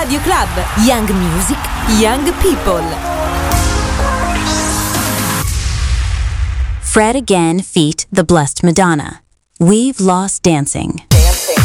Radio Club. Young Music, Young People. Fred again feat. The Blessed Madonna. We've Lost Dancing.